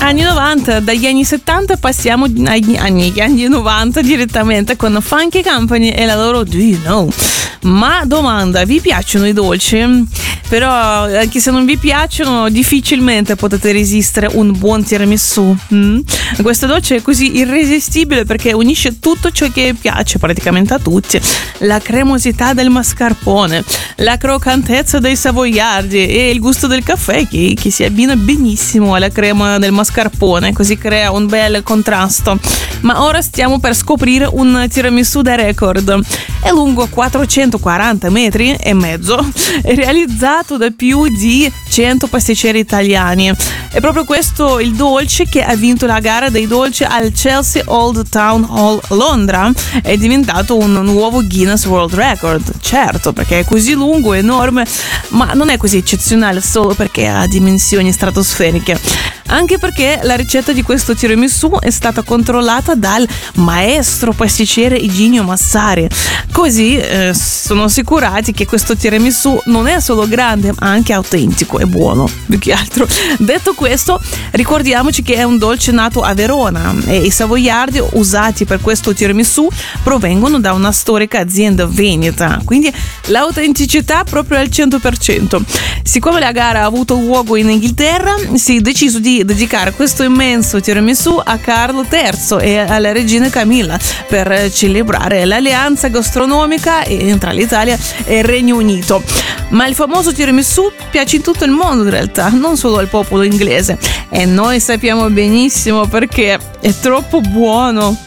Anni 90, dagli anni 70 passiamo agli anni 90 direttamente con Funky Company e la loro Do You Know. Ma domanda, vi piacciono i dolci? Però anche se non vi piacciono difficilmente potete resistere un buon tiramisù. Questo dolce è così irresistibile perché unisce tutto ciò che piace praticamente a tutti: la cremosità del mascarpone, la croccantezza dei savoiardi e il gusto del caffè che si abbina benissimo alla crema del mascarpone, così crea un bel contrasto. Ma ora stiamo per scoprire un tiramisù da record. È lungo 440 metri e mezzo, è realizzato da più di 100 pasticceri italiani. È proprio questo il dolce che ha vinto la gara dei dolci al Chelsea Old Town Hall Londra. È diventato un nuovo Guinness World Record, certo, perché è così lungo, enorme, ma non è così eccezionale solo perché ha dimensioni stratosferiche, anche perché la ricetta di questo tiramisù è stata controllata dal maestro pasticcere Iginio Massari. Così sono assicurati che questo tiramisù non è solo grande, ma anche autentico e buono, più che altro. Detto questo, ricordiamoci che è un dolce nato a Verona e i savoiardi usati per questo tiramisù provengono da una storica azienda veneta, quindi l'autenticità proprio al 100%. Siccome la gara ha avuto luogo in Inghilterra, si è deciso di dedicare questo immenso tiramisù a Carlo III e alla regina Camilla per celebrare l'alleanza gastronomica tra l'Italia e il Regno Unito. Ma il famoso tiramisù piace in tutto il mondo in realtà, non solo al popolo inglese, e noi sappiamo benissimo perché è troppo buono.